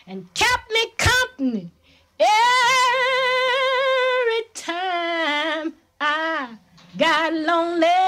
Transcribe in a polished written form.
and kept me company every time I got lonely.